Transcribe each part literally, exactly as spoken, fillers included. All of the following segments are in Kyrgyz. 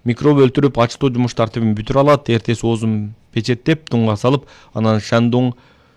микроб өлтүрүп ачтоо жумуш тартибин бүтүрө алат. Эртеси оозун печеттеп, тунга салып, анан Шандун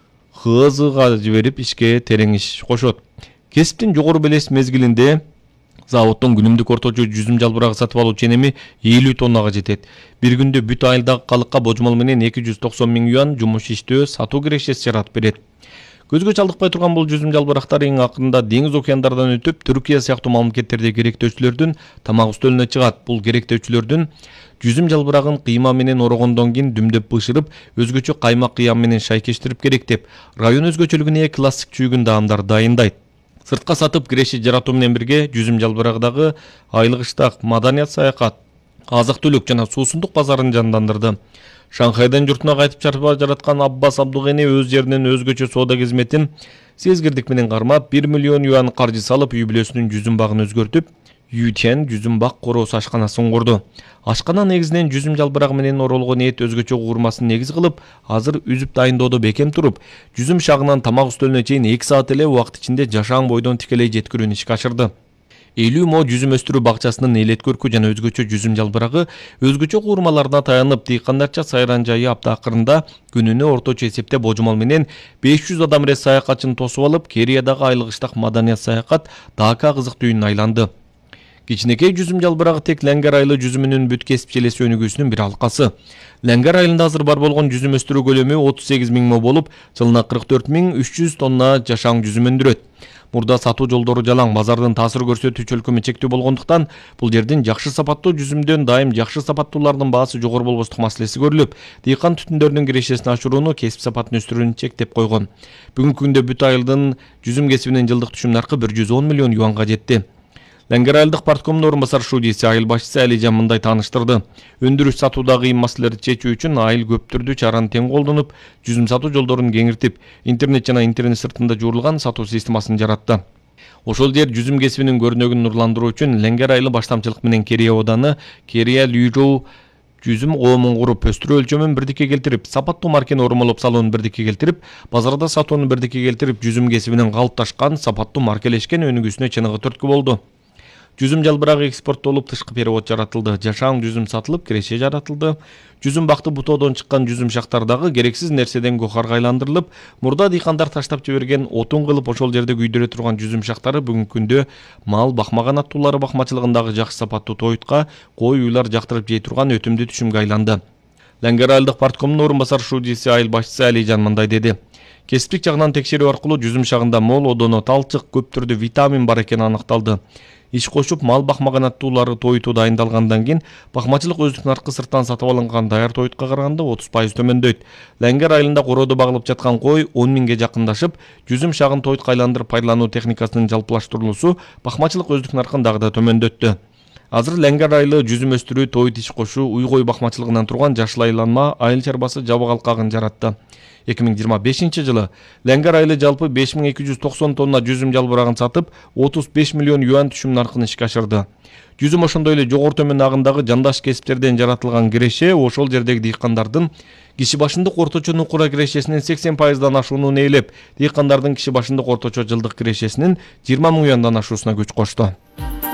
хызыга жиберип ишке терең иш кошот. Кесиптин жогору белес мезгилинде заводдон күнүмдүк орточо жүзүм жалбырагы сатып алуу ченеми элүү тоннага жетет. Бир күндө бүт айылдагы калыкка божмол менен эки жүз токсон миң юан жумуш иштөө, сатуу кирешеси жаратып берет. Көзгө чалдыкпай турган бул жүзүм жалбырактары эң акырында деңиз океандардан өтүп, Түркия сыяктуу мамлекеттерде керектөөчүлөрдүн тамак үстөлүнө чыгат. Бул керектөөчүлөрдүн жүзүм жалбырагын кыйма менен орогондон кийин дүмдөп бышырып, өзгөчө каймак кыям менен шайкештирип керектеп, район өзгөчөлүгүнө классик чүйгүн даамдар дайындайт. Сыртка сатып киреше жаратуу менен бирге жүзүм жалбырагыдагы айлык иштак, маданият саякат, азык-түлүк жана суусундук базарын жандандырды. Шанхайдан журтуна кайтып чарба жараткан Аббас Абдугени өз жеринен өзгөчө соода кызметин сезгирдик менен кармап, бир миллион юан каржы салып, үй бүлөсүнүн жүзүм багын өзгөртүп, Ютен жүзүм бак короосу ашканасын курду. Ашкана негизинен жүзүм жалбырагы менен оролгон эт өзгөчө куурмасын негиз кылып, азыр үзүп дайындоодо бекем туруп, жүзүм шагынан тамак үстөлүнө чейин эки саат эле убакыт ичинде жашаң бойдон тикелей жеткирүүнү ишке ашырды. элүү мо жүзүм өстүрүү бакчасынын элет көркү жана өзгөчө жүзүм жалбырагы өзгөчө куурмаларына таянып, дыйкандарча сайран жайы апта акырында күнүнө орточо эсепте божмол менен беш жүз адам рес саякатчыны тосуп алып, Кериядагы айлык иштак маданият саякат Дака кызык түйүнүн айланды. Кичинекей жүзүм жалбырагы тек Ләңгер айылы жүзүмүнүн бүт кесип челеси өнүгүүсүнүн бир алкасы. Ләңгер айылында азыр бар болгон жүзүм өстүрүү көлөмү отуз сегиз миң мо болуп, жылына кырк төрт миң үч жүз тонна жашаң жүзүм өндүрөт. Мурда сатуу жолдору жалаң, базардын таасир көрсөтүү чөлкөмү чектүү болгондуктан, бул жердин жакшы сапаттуу жүзүмдөн дайым жакшы сапаттуулардын баасы жогору болбостук маселеси көрүлүп, дыйкан түтүндөрүнүн кирешесин ашырууну, кесип сапатын өстүрүүнү чектеп койгон. Бүгүнкү күндө бүт айылдын жүзүм кесибинин жылдык түшүм наркы бир жүз он миллион юанга жетти. Ләңгер айылдык парткомдун орун басар шудиси, айыл башчысы Алижан мындай тааныштырды. Өндүрүш сатуудагы кыйын маселелерди чечүү үчүн айыл көп түрдүү чараны тең колдонуп, жүзүм сатуу жолдорун кеңиртип, интернет жана интернет сыртында жуурулган сатуу системасын жаратты. Ошол жер жүзүм кесибинин көрүнөгүн нурландыруу үчүн Ләңгер айылы баштамчылык менен Керия ооданы Керия Лүйжоу жүзүм коомун куруп, өстүрүү өлчөмүн бирдикке келтирип, сапаттуу маркени ормолоп салууну бирдикке келтирип, базарда сатууну бирдикке келтирип, жүзүм кесибинин калыпташкан, сапаттуу маркелешкен өнүгүүсүнө чыныгы түрткү болду. Жүзүм жалбырагы экспорттолуп, тышкы перевод жаратылды, жашаң жүзүм сатылып, киреше жаратылды. Жүзүм бакты бутоодон чыккан жүзүм шактардагы керексиз нерседен гохарга айландырылып, мурда дыйкандар таштап жиберген, отун кылып ошол жерде күйдүрө турган жүзүм шактары бүгүнкү күндө мал бакмаган аттуулары бакмачылыгындагы жакшы сапаттуу тойтка, кой уйлар жактырып жей турган өтүмдүү түшүмгө айланды. Ләңгер айылдык парткомдун орун басар шудиси, айыл башчысы Алижан мындай деди. Кесиптик жагынан текшерүү аркылуу жүзүм шагында мол одоно, талчык, көп түрдүү витамин бар экени аныкталды. Иш кошуп, мал бакмаган аттуулары тойту дайындалгандан кийин бакмачылык өздүк наркы сырттан сатып алынган даяр тойтка караганда отуз пайыз төмөндөйт. Ләңгер айылында короодо багылып жаткан кой он миңге жакындашып, жүзүм шагын тойтка айландырып пайдалануу техникасынын жалпылаштырылуусу бакмачылык өздүк наркын дагы да төмөндөттү. Азыр Ләңгер айылы жүзүм өстүрүү, тойт иш кошуу, уй кой бакмачылыгынан турган жашыл айланма айыл чарбасы жабык алкагын жаратты. эки миң жыйырма бешинчи жылы Ләңгер айылы жалпы беш миң эки жүз токсон тонна жүзүм жалбырагын сатып, отуз беш миллион юан түшүм наркын ишке ашырды. Жүзүм ошондой эле жогору төмөн агындагы жандаш кесиптерден жаратылган киреше ошол жердеги дыйкандардын киши башындык орточо нукура кирешесинин сексен пайыздан ашуунун ээлеп, дыйкандардын киши башындык орточо жылдык кирешесинин жыйырма миң юандан ашуусуна күч кошту.